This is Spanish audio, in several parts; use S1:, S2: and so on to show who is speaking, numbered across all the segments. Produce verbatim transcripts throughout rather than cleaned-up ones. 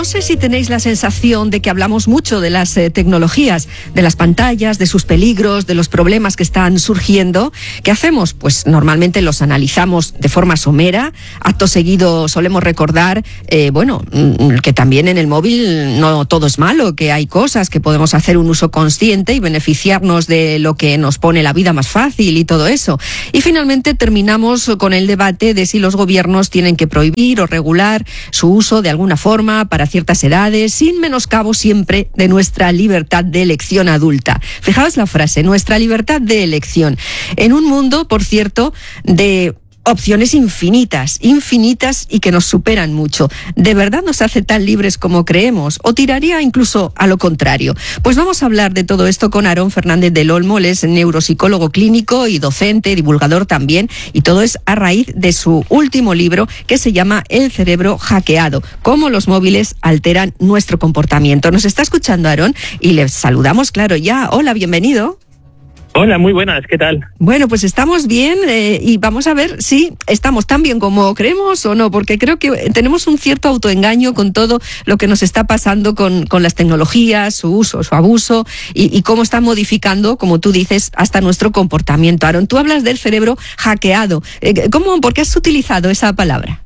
S1: sé si tenéis la sensación de que hablamos mucho de las eh, tecnologías, de las pantallas, de sus peligros, de los problemas que están surgiendo. ¿Qué hacemos? Pues normalmente los analizamos de forma somera. Acto seguido solemos recordar, eh, bueno, que también en el móvil no todo es malo, que hay cosas que podemos hacer un uso consciente y beneficiarnos de lo que nos pone la vida más fácil y todo eso. Y finalmente terminamos con el debate de si los gobiernos tienen que prohibir o regular su uso de alguna forma para ciertas edades, sin menoscabo siempre de nuestra libertad de elección adulta. Fijaos la frase, nuestra libertad de elección. En un mundo, por cierto, de opciones infinitas, infinitas y que nos superan mucho. ¿De verdad nos hace tan libres como creemos? ¿O tiraría incluso a lo contrario? Pues vamos a hablar de todo esto con Aarón Fernández del Olmo. Él es neuropsicólogo clínico y docente, divulgador también, y todo es a raíz de su último libro que se llama El cerebro hackeado, cómo los móviles alteran nuestro comportamiento. Nos está escuchando Aarón y le saludamos, claro, ya. Hola, bienvenido.
S2: Hola, muy buenas, ¿qué tal?
S1: Bueno, pues estamos bien eh, y vamos a ver si estamos tan bien como creemos o no, porque creo que tenemos un cierto autoengaño con todo lo que nos está pasando con, con las tecnologías, su uso, su abuso y, y cómo están modificando, como tú dices, hasta nuestro comportamiento. Aarón, tú hablas del cerebro hackeado. Eh, ¿Cómo, por qué has utilizado esa palabra?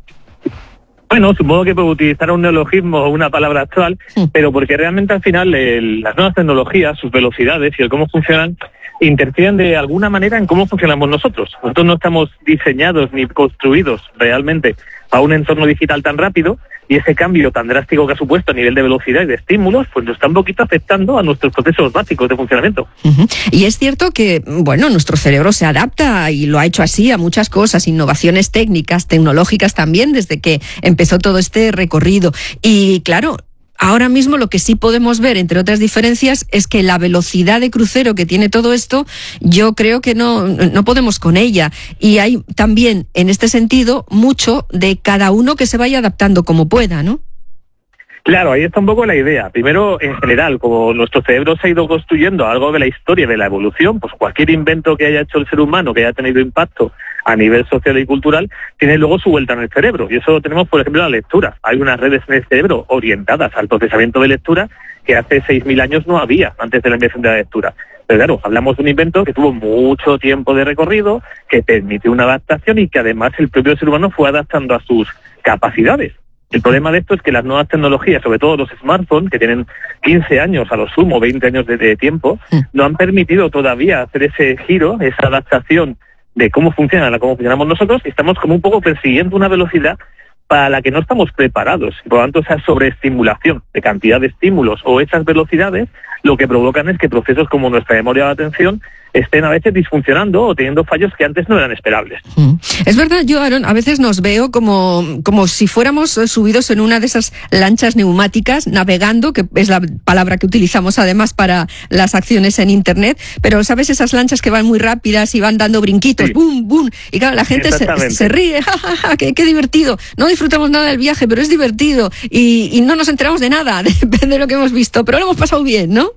S2: Bueno, supongo que puedo utilizar un neologismo o una palabra actual, sí. Pero porque realmente al final eh, las nuevas tecnologías, sus velocidades y el cómo funcionan, interfieren de alguna manera en cómo funcionamos nosotros. Nosotros no estamos diseñados ni construidos realmente a un entorno digital tan rápido, y ese cambio tan drástico que ha supuesto a nivel de velocidad y de estímulos, pues nos está un poquito afectando a nuestros procesos básicos de funcionamiento.
S1: Uh-huh. Y es cierto que, bueno, nuestro cerebro se adapta y lo ha hecho así a muchas cosas, innovaciones técnicas, tecnológicas también, desde que empezó todo este recorrido. Y claro, ahora mismo lo que sí podemos ver, entre otras diferencias, es que la velocidad de crucero que tiene todo esto, yo creo que no, no podemos con ella. Y hay también, en este sentido, mucho de cada uno que se vaya adaptando como pueda, ¿no?
S2: Claro, ahí está un poco la idea. Primero, en general, como nuestro cerebro se ha ido construyendo a lo largo de la historia de la evolución, pues cualquier invento que haya hecho el ser humano, que haya tenido impacto a nivel social y cultural, tiene luego su vuelta en el cerebro. Y eso lo tenemos, por ejemplo, en la lectura. Hay unas redes en el cerebro orientadas al procesamiento de lectura que hace seis mil años no había, antes de la invención de la lectura. Pero claro, hablamos de un invento que tuvo mucho tiempo de recorrido, que permitió una adaptación y que además el propio ser humano fue adaptando a sus capacidades. El problema de esto es que las nuevas tecnologías, sobre todo los smartphones, que tienen quince años a lo sumo, veinte años de, de tiempo, no han permitido todavía hacer ese giro, esa adaptación de cómo funcionan a cómo funcionamos nosotros, y estamos como un poco persiguiendo una velocidad para la que no estamos preparados. Por lo tanto, esa sobreestimulación de cantidad de estímulos o esas velocidades lo que provocan es que procesos como nuestra memoria de atención estén a veces disfuncionando o teniendo fallos que antes no eran esperables.
S1: Mm. Es verdad, yo, Aarón, a veces nos veo como, como si fuéramos subidos en una de esas lanchas neumáticas, navegando, que es la palabra que utilizamos además para las acciones en Internet, pero, ¿sabes? Esas lanchas que van muy rápidas y van dando brinquitos, sí. Bum, bum, y claro, la gente se, se ríe, ja, ja, ja, qué, qué divertido. No disfrutamos nada del viaje, pero es divertido, y, y no nos enteramos de nada, depende de lo que hemos visto, pero lo hemos pasado bien, ¿no?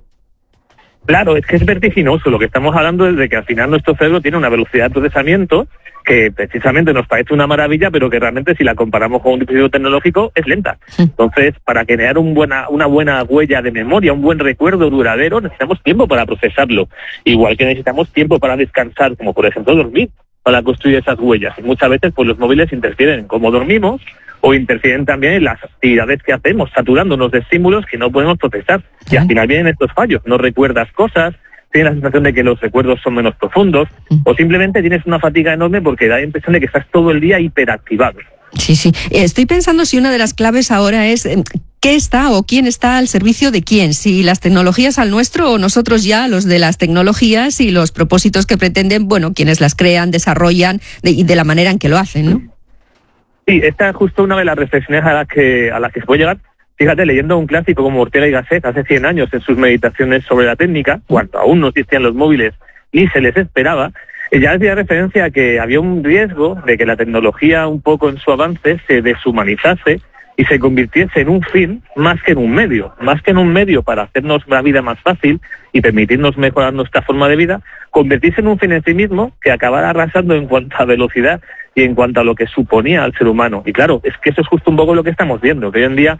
S2: Claro, es que es vertiginoso. Lo que estamos hablando es de que al final nuestro cerebro tiene una velocidad de procesamiento que precisamente nos parece una maravilla, pero que realmente si la comparamos con un dispositivo tecnológico es lenta. Entonces, para generar un buena, una buena huella de memoria, un buen recuerdo duradero, necesitamos tiempo para procesarlo. Igual que necesitamos tiempo para descansar, como por ejemplo dormir, para construir esas huellas. Y muchas veces pues los móviles interfieren en cómo dormimos, o interfieren también en las actividades que hacemos, saturándonos de estímulos que no podemos procesar. Uh-huh. Y al final vienen estos fallos. No recuerdas cosas, tienes la sensación de que los recuerdos son menos profundos, uh-huh. o simplemente tienes una fatiga enorme porque da la impresión de que estás todo el día hiperactivado.
S1: Sí, sí. Estoy pensando si una de las claves ahora es qué está o quién está al servicio de quién, si las tecnologías al nuestro o nosotros ya los de las tecnologías y los propósitos que pretenden, bueno, quienes las crean, desarrollan de, y de la manera en que lo hacen, ¿no?
S2: Sí, esta es justo una de las reflexiones a las que a las que se puede llegar. Fíjate, leyendo un clásico como Ortega y Gasset hace cien años en sus meditaciones sobre la técnica, cuando aún no existían los móviles ni se les esperaba, ella hacía referencia a que había un riesgo de que la tecnología un poco en su avance se deshumanizase y se convirtiese en un fin más que en un medio, más que en un medio para hacernos la vida más fácil y permitirnos mejorar nuestra forma de vida, convertirse en un fin en sí mismo que acabara arrasando en cuanto a velocidad y en cuanto a lo que suponía al ser humano. Y claro, es que eso es justo un poco lo que estamos viendo, que hoy en día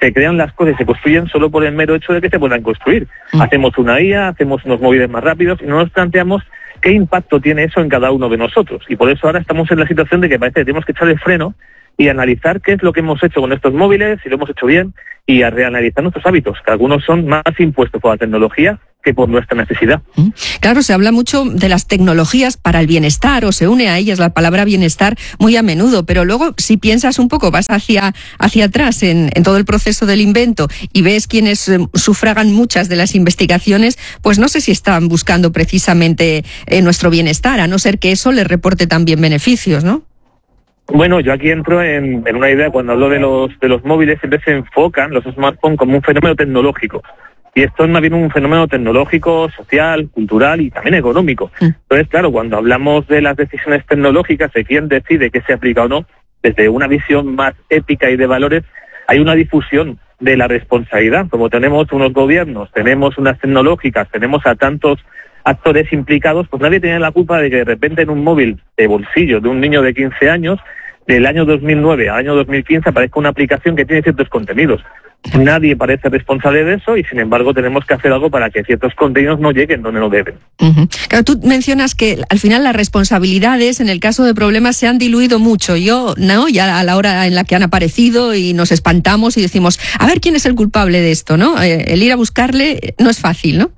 S2: se crean las cosas y se construyen solo por el mero hecho de que se puedan construir. Mm. Hacemos una I A, hacemos unos móviles más rápidos y no nos planteamos qué impacto tiene eso en cada uno de nosotros. Y por eso ahora estamos en la situación de que parece que tenemos que echar el freno y analizar qué es lo que hemos hecho con estos móviles, si lo hemos hecho bien, y a reanalizar nuestros hábitos, que algunos son más impuestos por la tecnología que por nuestra necesidad.
S1: Claro, se habla mucho de las tecnologías para el bienestar, o se une a ellas la palabra bienestar muy a menudo, pero luego si piensas un poco, vas hacia, hacia atrás en, en todo el proceso del invento y ves quienes eh, sufragan muchas de las investigaciones, pues no sé si están buscando precisamente eh, nuestro bienestar, a no ser que eso les reporte también beneficios, ¿no?
S2: Bueno, yo aquí entro en, en una idea, cuando hablo de los de los móviles, siempre se enfocan los smartphones como un fenómeno tecnológico. Y esto es más bien un fenómeno tecnológico, social, cultural y también económico. Mm. Entonces, claro, cuando hablamos de las decisiones tecnológicas, de quién decide qué se aplica o no, desde una visión más ética y de valores, hay una difusión de la responsabilidad. Como tenemos unos gobiernos, tenemos unas tecnológicas, tenemos a tantos actores implicados, pues nadie tiene la culpa de que de repente en un móvil de bolsillo de un niño de quince años, del año dos mil nueve al año dos mil quince, aparezca una aplicación que tiene ciertos contenidos. Nadie parece responsable de eso y, sin embargo, tenemos que hacer algo para que ciertos contenidos no lleguen donde no deben.
S1: Uh-huh. Claro, tú mencionas que al final las responsabilidades en el caso de problemas se han diluido mucho. Yo, no, ya a la hora en la que han aparecido y nos espantamos y decimos, a ver quién es el culpable de esto, ¿no? Eh, el ir a buscarle no es fácil, ¿no?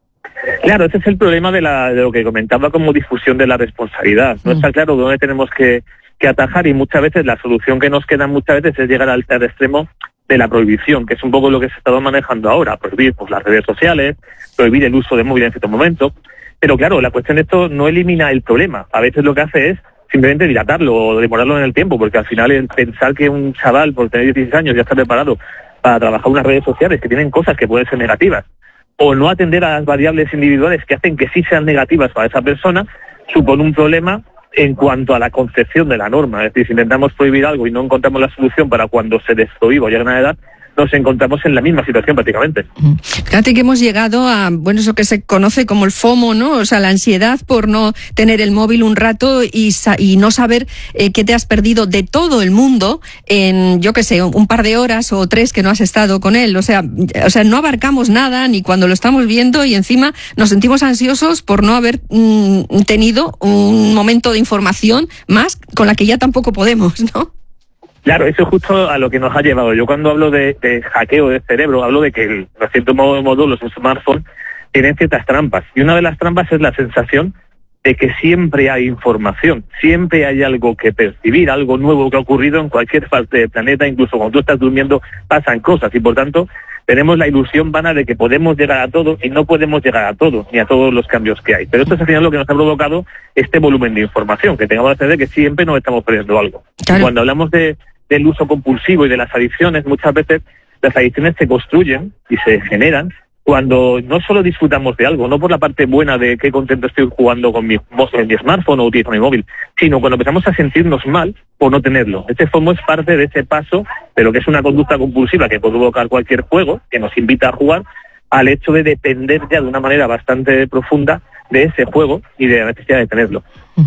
S2: Claro, ese es el problema de, la, de lo que comentaba como difusión de la responsabilidad. No uh-huh. está claro dónde tenemos que, que atajar y muchas veces la solución que nos queda muchas veces es llegar al, al extremo de la prohibición, que es un poco lo que se ha estado manejando ahora, prohibir pues, las redes sociales, prohibir el uso de móvil en cierto momento. Pero claro, la cuestión de esto no elimina el problema. A veces lo que hace es simplemente dilatarlo o demorarlo en el tiempo, porque al final el pensar que un chaval por tener dieciséis años ya está preparado para trabajar unas redes sociales que tienen cosas que pueden ser negativas, o no atender a las variables individuales que hacen que sí sean negativas para esa persona, supone un problema en cuanto a la concepción de la norma. Es decir, si intentamos prohibir algo y no encontramos la solución para cuando se desprohíba o llega a una edad, nos encontramos en la misma situación prácticamente.
S1: Fíjate que hemos llegado a, bueno, eso que se conoce como el FOMO, ¿no? O sea, la ansiedad por no tener el móvil un rato y, y no saber eh, qué te has perdido de todo el mundo en, yo qué sé, un par de horas o tres que no has estado con él. O sea, o sea, no abarcamos nada ni cuando lo estamos viendo y encima nos sentimos ansiosos por no haber mm, tenido un momento de información más con la que ya tampoco podemos, ¿no?
S2: Claro, eso es justo a lo que nos ha llevado. Yo cuando hablo de, de hackeo de cerebro, hablo de que, el, de cierto modo, modo, los smartphones tienen ciertas trampas. Y una de las trampas es la sensación de que siempre hay información, siempre hay algo que percibir, algo nuevo que ha ocurrido en cualquier parte del planeta, incluso cuando tú estás durmiendo pasan cosas y, por tanto, tenemos la ilusión vana de que podemos llegar a todo y no podemos llegar a todo, ni a todos los cambios que hay. Pero esto es al final lo que nos ha provocado este volumen de información, que tengamos la sensación de que siempre nos estamos perdiendo algo. Claro. Cuando hablamos de del uso compulsivo y de las adicciones, muchas veces las adicciones se construyen y se generan cuando no solo disfrutamos de algo, no por la parte buena de qué contento estoy jugando con mi, en mi smartphone o utilizando mi móvil, sino cuando empezamos a sentirnos mal por no tenerlo. Este FOMO es parte de ese paso de lo que es una conducta compulsiva que puede provocar cualquier juego, que nos invita a jugar, al hecho de depender ya de una manera bastante profunda de ese juego y de la necesidad de tenerlo.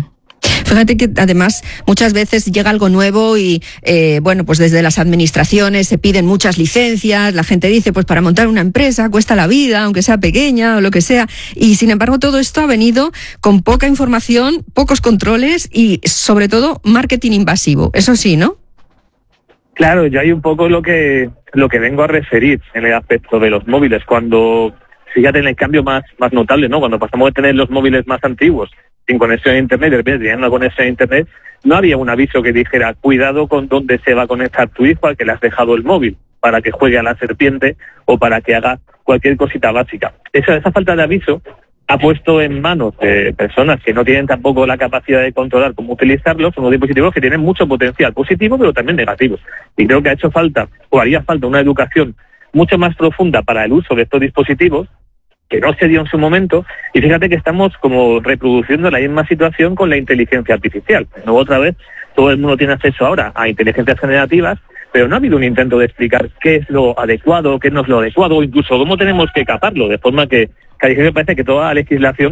S1: Fíjate que además muchas veces llega algo nuevo y eh, bueno, pues desde las administraciones se piden muchas licencias, la gente dice pues para montar una empresa cuesta la vida, aunque sea pequeña o lo que sea, y sin embargo todo esto ha venido con poca información, pocos controles y sobre todo marketing invasivo, eso sí, ¿no?
S2: Claro, yo hay un poco lo que lo que vengo a referir en el aspecto de los móviles, cuando fíjate en el cambio más, más notable, ¿no? Cuando pasamos de tener los móviles más antiguos sin conexión a internet, de repente tenían una conexión a internet, no había un aviso que dijera cuidado con dónde se va a conectar tu hijo al que le has dejado el móvil para que juegue a la serpiente o para que haga cualquier cosita básica. Esa, esa falta de aviso ha puesto en manos de personas que no tienen tampoco la capacidad de controlar cómo utilizarlos, unos dispositivos que tienen mucho potencial positivo pero también negativo. Y creo que ha hecho falta, o haría falta, una educación mucho más profunda para el uso de estos dispositivos, que no se dio en su momento, y fíjate que estamos como reproduciendo la misma situación con la inteligencia artificial. No, otra vez, todo el mundo tiene acceso ahora a inteligencias generativas, pero no ha habido un intento de explicar qué es lo adecuado, qué no es lo adecuado, o incluso cómo tenemos que caparlo, de forma que, que a mí me parece que toda la legislación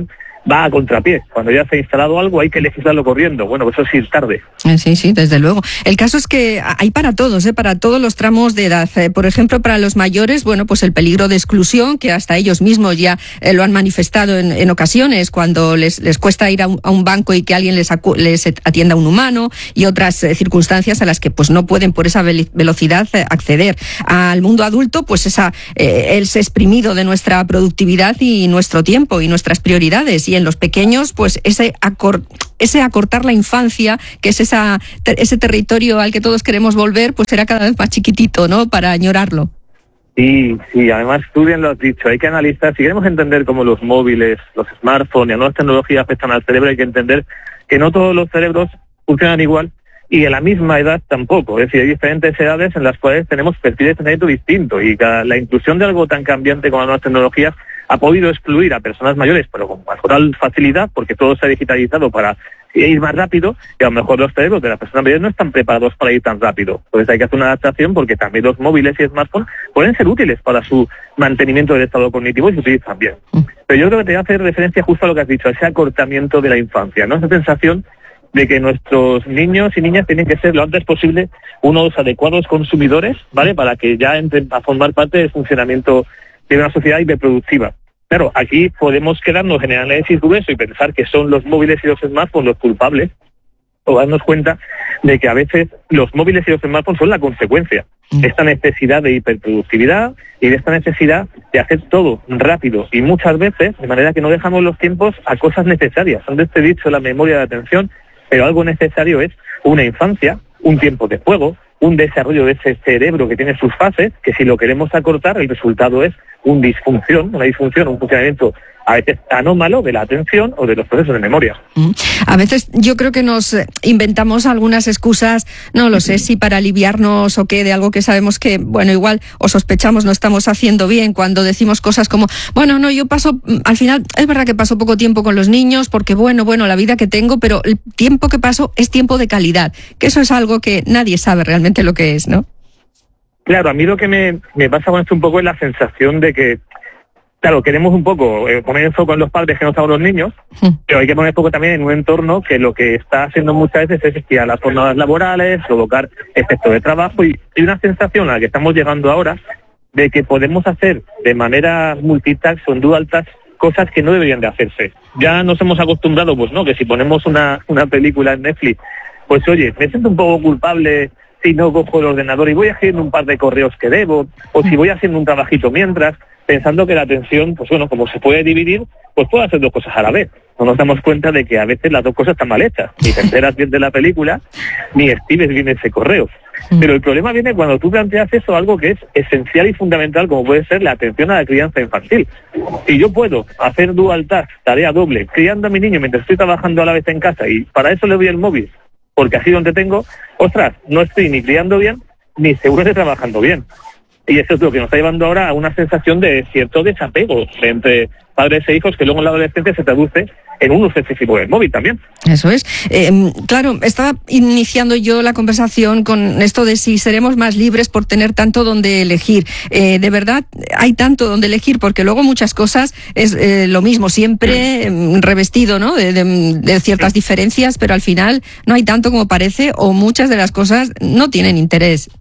S2: va a contrapié. Cuando ya se ha instalado algo hay que legislarlo corriendo. Bueno, pues eso sí es tarde.
S1: Sí, sí, desde luego. El caso es que hay para todos, ¿eh? Para todos los tramos de edad. Eh, por ejemplo, para los mayores, bueno, pues el peligro de exclusión, que hasta ellos mismos ya eh, lo han manifestado en, en ocasiones, cuando les, les cuesta ir a un, a un banco y que alguien les, acu- les atienda un humano, y otras eh, circunstancias a las que pues no pueden por esa ve- velocidad eh, acceder. Al mundo adulto, pues esa eh, el exprimido de nuestra productividad y nuestro tiempo y nuestras prioridades. Y en los pequeños, pues ese acor- ese acortar la infancia, que es esa ter- ese territorio al que todos queremos volver, pues será cada vez más chiquitito, ¿no? Para añorarlo.
S2: Sí, sí, además tú bien lo has dicho, hay que analizar, si queremos entender cómo los móviles, los smartphones y las nuevas tecnologías afectan al cerebro, hay que entender que no todos los cerebros funcionan igual y en la misma edad tampoco. Es decir, hay diferentes edades en las cuales tenemos perfiles de pensamiento distintos y cada, la inclusión de algo tan cambiante como las nuevas tecnologías ha podido excluir a personas mayores, pero con mayor facilidad, porque todo se ha digitalizado para ir más rápido, y a lo mejor los cerebros de las personas mayores no están preparados para ir tan rápido. Entonces hay que hacer una adaptación, porque también los móviles y smartphones pueden ser útiles para su mantenimiento del estado cognitivo y se utilizan bien. Pero yo creo que te voy a hacer referencia justo a lo que has dicho, a ese acortamiento de la infancia, ¿no? Esa sensación de que nuestros niños y niñas tienen que ser lo antes posible unos adecuados consumidores, ¿vale? Para que ya entren a formar parte del funcionamiento de una sociedad hiperproductiva. Claro, aquí podemos quedarnos en el análisis grueso y pensar que son los móviles y los smartphones los culpables, o darnos cuenta de que a veces los móviles y los smartphones son la consecuencia de esta necesidad de hiperproductividad y de esta necesidad de hacer todo rápido y muchas veces, de manera que no dejamos los tiempos a cosas necesarias. Antes te he dicho la memoria de atención, pero algo necesario es una infancia, un tiempo de juego, un desarrollo de ese cerebro que tiene sus fases, que si lo queremos acortar, el resultado es una disfunción, una disfunción, un funcionamiento a veces anómalo de la atención o de los procesos de memoria.
S1: A veces yo creo que nos inventamos algunas excusas, no lo sé, si para aliviarnos o qué, de algo que sabemos que, bueno, igual o sospechamos no estamos haciendo bien, cuando decimos cosas como, bueno, no, yo paso, al final, es verdad que paso poco tiempo con los niños, porque bueno, bueno, la vida que tengo, pero el tiempo que paso es tiempo de calidad, que eso es algo que nadie sabe realmente lo que es, ¿no?
S2: Claro, a mí lo que me, me pasa con esto un poco es la sensación de que, claro, queremos un poco eh, poner el foco en los padres que no estamos los niños, sí. Pero hay que poner el foco también en un entorno que lo que está haciendo muchas veces es estirar las jornadas laborales, provocar exceso de trabajo y, y una sensación a la que estamos llegando ahora de que podemos hacer de manera multitask o en dual task cosas que no deberían de hacerse. Ya nos hemos acostumbrado, pues no, que si ponemos una, una película en Netflix, pues oye, me siento un poco culpable si no cojo el ordenador y voy haciendo un par de correos que debo, o si voy haciendo un trabajito mientras, pensando que la atención, pues bueno, como se puede dividir, pues puedo hacer dos cosas a la vez. No nos damos cuenta de que a veces las dos cosas están mal hechas. Ni te enteras bien de la película, ni escribes bien ese correo. Pero el problema viene cuando tú planteas eso, algo que es esencial y fundamental, como puede ser la atención a la crianza infantil. Si yo puedo hacer dual task, tarea doble, criando a mi niño mientras estoy trabajando a la vez en casa, y para eso le doy el móvil, porque así donde tengo, ostras, no estoy ni criando bien, ni seguro de trabajando bien. Y eso es lo que nos está llevando ahora a una sensación de cierto desapego entre padres e hijos, que luego en la adolescencia se traduce en un uso excesivo del móvil también.
S1: Eso es. Eh, claro, estaba iniciando yo la conversación con esto de si seremos más libres por tener tanto donde elegir. Eh, de verdad, hay tanto donde elegir, porque luego muchas cosas es eh, lo mismo, siempre eh, revestido, ¿no? De, de, de ciertas diferencias, pero al final no hay tanto como parece, o muchas de las cosas no tienen interés.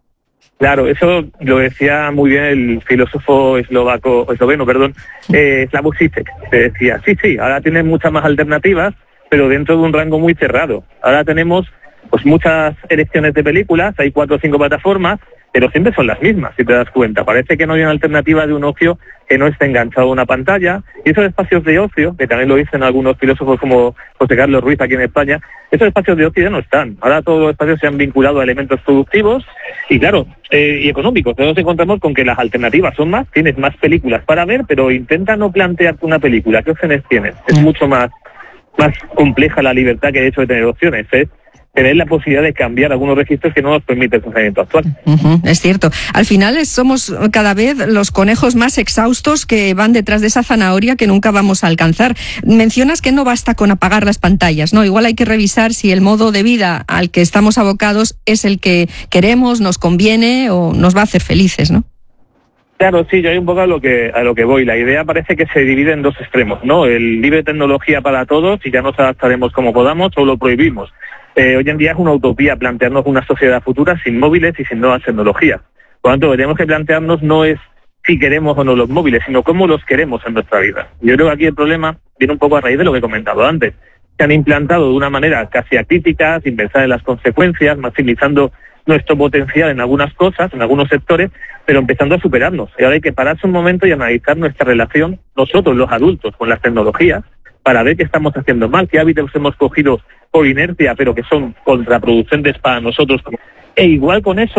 S2: Claro, eso lo decía muy bien el filósofo eslovaco, esloveno, perdón, eh, Slavoj Žižek, que decía, sí, sí, ahora tienen muchas más alternativas, pero dentro de un rango muy cerrado. Ahora tenemos pues muchas elecciones de películas, hay cuatro o cinco plataformas, pero siempre son las mismas, si te das cuenta. Parece que no hay una alternativa de un ocio que no esté enganchado a una pantalla. Y esos espacios de ocio, que también lo dicen algunos filósofos como José Carlos Ruiz aquí en España, esos espacios de ocio ya no están. Ahora todos los espacios se han vinculado a elementos productivos y, claro, eh, y económicos. Entonces nos encontramos con que las alternativas son más, tienes más películas para ver, pero intenta no plantearte una película. ¿Qué opciones tienes? Es mucho más, más compleja la libertad que hay hecho de tener opciones, ¿eh? Tener la posibilidad de cambiar algunos registros que no nos permite el funcionamiento actual.
S1: Uh-huh, es cierto. Al final somos cada vez los conejos más exhaustos que van detrás de esa zanahoria que nunca vamos a alcanzar. Mencionas que no basta con apagar las pantallas, ¿no? Igual hay que revisar si el modo de vida al que estamos abocados es el que queremos, nos conviene o nos va a hacer felices, ¿no?
S2: Claro, sí, yo hay un poco a lo que a lo que voy. La idea parece que se divide en dos extremos, ¿no? El libre tecnología para todos y ya nos adaptaremos como podamos o lo prohibimos. Eh, hoy en día es una utopía plantearnos una sociedad futura sin móviles y sin nuevas tecnologías. Por lo tanto, lo que tenemos que plantearnos no es si queremos o no los móviles, sino cómo los queremos en nuestra vida. Yo creo que aquí el problema viene un poco a raíz de lo que he comentado antes. Se han implantado de una manera casi acrítica, sin pensar en las consecuencias, maximizando nuestro potencial en algunas cosas, en algunos sectores, pero empezando a superarnos. Y ahora hay que pararse un momento y analizar nuestra relación, nosotros los adultos, con las tecnologías, para ver qué estamos haciendo mal, qué hábitos hemos cogido por inercia, pero que son contraproducentes para nosotros. E igual con eso,